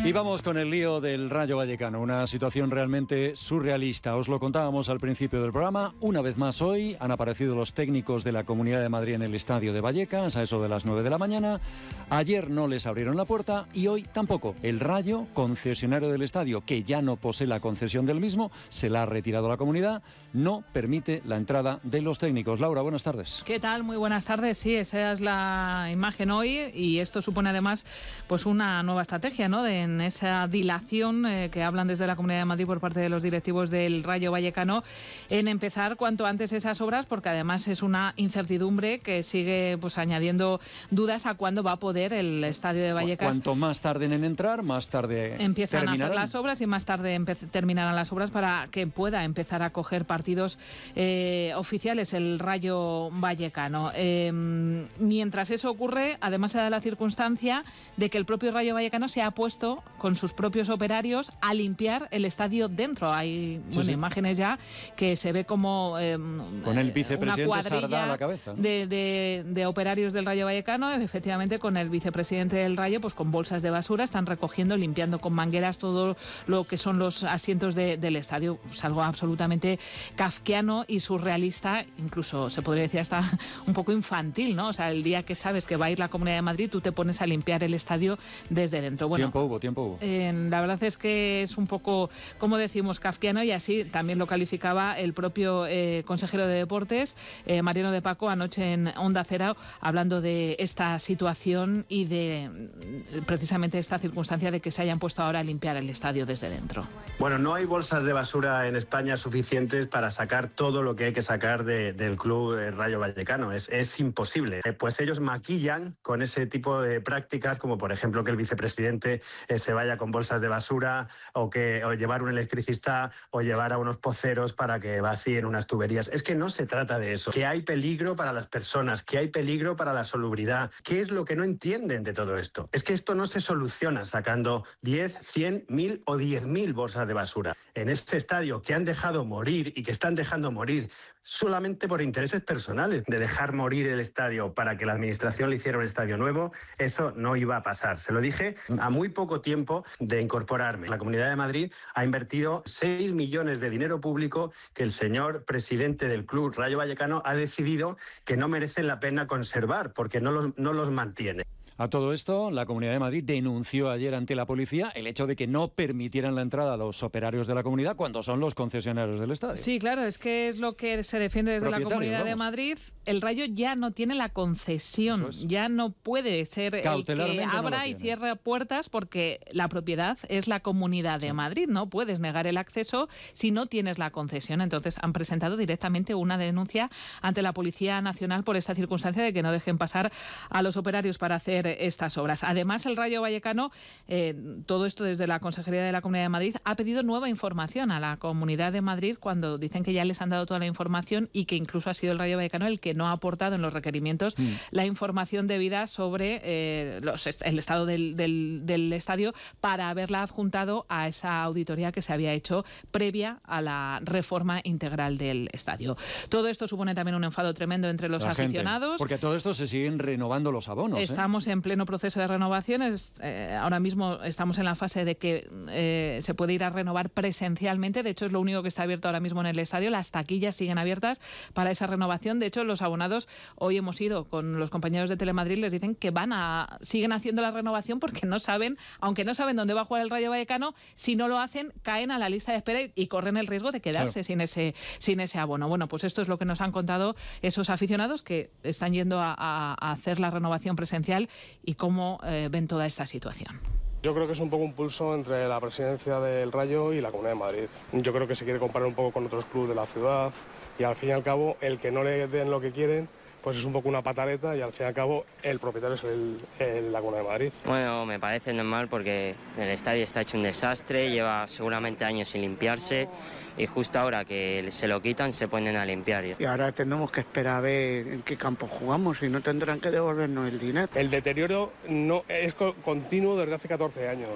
Y vamos con el lío del Rayo Vallecano, una situación realmente surrealista. Os lo contábamos al principio del programa. Una vez más hoy han aparecido los técnicos de la Comunidad de Madrid en el estadio de Vallecas a eso de las 9 de la mañana. Ayer no les abrieron la puerta y hoy tampoco. El Rayo, concesionario del estadio, que ya no posee la concesión del mismo, se la ha retirado la comunidad, no permite la entrada de los técnicos. Laura, buenas tardes. ¿Qué tal? Muy buenas tardes. Sí, esa es la imagen hoy y esto supone además pues una nueva estrategia, ¿no? En esa dilación que hablan desde la Comunidad de Madrid por parte de los directivos del Rayo Vallecano en empezar cuanto antes esas obras, porque además es una incertidumbre que sigue pues añadiendo dudas a cuándo va a poder el estadio de Vallecas. Cuanto más tarden en entrar, más tarde empiezan a hacer las obras y más tarde terminarán las obras para que pueda empezar a coger partidos oficiales el Rayo Vallecano. Mientras eso ocurre, además se da la circunstancia de que el propio Rayo Vallecano se ha puesto con sus propios operarios a limpiar el estadio dentro. Hay imágenes ya que se ve como con el vicepresidente una Sardá cuadrilla a la cabeza, ¿no? de operarios del Rayo Vallecano, efectivamente con el vicepresidente del Rayo, pues con bolsas de basura, están recogiendo, limpiando con mangueras todo lo que son los asientos del estadio. Es algo absolutamente kafkiano y surrealista, incluso se podría decir hasta un poco infantil, ¿no? O sea, el día que sabes que va a ir la Comunidad de Madrid, tú te pones a limpiar el estadio desde dentro. Bueno, tiempo hubo. La verdad es que es un poco, como decimos, kafkiano, y así también lo calificaba el propio consejero de Deportes, Mariano de Paco, anoche en Onda Cero, hablando de esta situación y de precisamente esta circunstancia de que se hayan puesto ahora a limpiar el estadio desde dentro. Bueno, no hay bolsas de basura en España suficientes para sacar todo lo que hay que sacar del club Rayo Vallecano. Es imposible. Pues ellos maquillan con ese tipo de prácticas, como por ejemplo que el vicepresidente se vaya con bolsas de basura o llevar un electricista o llevar a unos poceros para que vacíen unas tuberías. Es que no se trata de eso. Que hay peligro para las personas, que hay peligro para la salubridad. ¿Qué es lo que no entienden de todo esto? Es que esto no se soluciona sacando 10, 100, 1000 o 10.000 bolsas de basura. En este estadio que han dejado morir y que están dejando morir solamente por intereses personales, de dejar morir el estadio para que la administración le hiciera un estadio nuevo, eso no iba a pasar. Se lo dije a muy poco tiempo de incorporarme. La Comunidad de Madrid ha invertido 6 millones de dinero público que el señor presidente del club Rayo Vallecano ha decidido que no merecen la pena conservar porque no los mantiene. A todo esto, la Comunidad de Madrid denunció ayer ante la policía el hecho de que no permitieran la entrada a los operarios de la comunidad cuando son los concesionarios del estadio. Sí, claro, es que es lo que se defiende desde la Comunidad de Madrid. El Rayo ya no tiene la concesión, ya no puede ser el que abra y cierre puertas porque la propiedad es la Comunidad de Madrid. No puedes negar el acceso si no tienes la concesión. Entonces han presentado directamente una denuncia ante la Policía Nacional por esta circunstancia de que no dejen pasar a los operarios para hacer estas obras. Además, el Rayo Vallecano, todo esto desde la Consejería de la Comunidad de Madrid, ha pedido nueva información a la Comunidad de Madrid cuando dicen que ya les han dado toda la información y que incluso ha sido el Rayo Vallecano el que no ha aportado en los requerimientos la información debida sobre el estado del estadio para haberla adjuntado a esa auditoría que se había hecho previa a la reforma integral del estadio. Todo esto supone también un enfado tremendo entre los aficionados. Porque a todo esto se siguen renovando los abonos. Estamos en pleno proceso de renovaciones. Ahora mismo estamos en la fase de que se puede ir a renovar presencialmente. De hecho, es lo único que está abierto ahora mismo en el estadio. Las taquillas siguen abiertas para esa renovación. De hecho, los abonados, hoy hemos ido con los compañeros de Telemadrid, les dicen que siguen haciendo la renovación porque no saben, aunque no saben dónde va a jugar el Rayo Vallecano, si no lo hacen, caen a la lista de espera y corren el riesgo de quedarse sin ese abono. Bueno, pues esto es lo que nos han contado esos aficionados que están yendo a hacer la renovación presencial y cómo ven toda esta situación. Yo creo que es un poco un pulso entre la presidencia del Rayo y la Comunidad de Madrid. Yo creo que se quiere comparar un poco con otros clubes de la ciudad y al fin y al cabo el que no le den lo que quieren pues es un poco una pataleta y al fin y al cabo el propietario es la Comunidad de Madrid. Bueno, me parece normal porque el estadio está hecho un desastre, lleva seguramente años sin limpiarse y justo ahora que se lo quitan se ponen a limpiar. Y ahora tenemos que esperar a ver en qué campo jugamos y no tendrán que devolvernos el dinero. El deterioro no es continuo desde hace 14 años.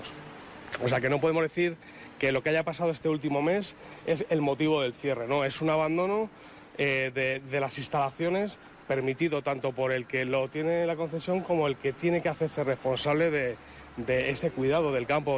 O sea que no podemos decir que lo que haya pasado este último mes es el motivo del cierre, ¿no? Es un abandono de las instalaciones permitido tanto por el que lo tiene la concesión como el que tiene que hacerse responsable de ese cuidado del campo.